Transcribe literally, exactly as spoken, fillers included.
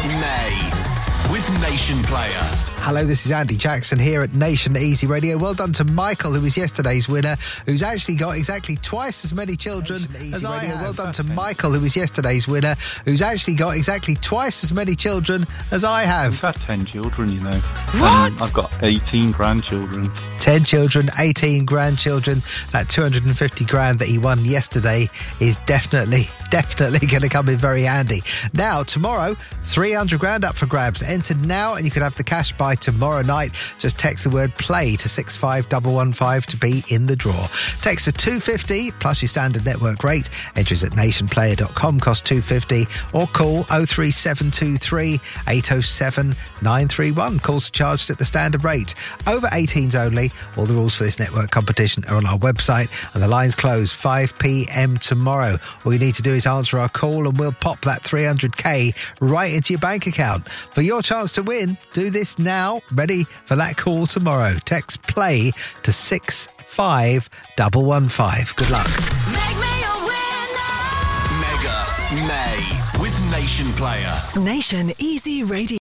May with Nation Player. Hello, this is Andy Jackson here at Nation Easy Radio. Well done to Michael, who was yesterday's winner, who's actually got exactly twice as many children as I have. Well done to Michael, who was yesterday's winner, who's actually got exactly twice as many children as I have. I've had ten children, you know. What? Um, I've got eighteen grandchildren. ten children, eighteen grandchildren. That two hundred fifty grand that he won yesterday is definitely, definitely going to come in very handy. Now, tomorrow, three hundred grand up for grabs. Entered now and you could have the cash by tomorrow night. Just text the word play to six five one one five to be in the draw. Text to two fifty plus your standard network rate. Entries at nation player dot com, cost two fifty, or call oh three seven two three eight oh seven nine three one. Calls are charged at the standard rate. Over eighteens only. All the rules for this network competition are on our website, and the lines close five p.m. tomorrow. All you need to do is answer our call and we'll pop that three hundred k right into your bank account. For your chance to win, do this now. Ready for that call tomorrow. Text play to six five one one five. Good luck. Make me a winner. Mega May with Nation Player. Nation Easy Radio.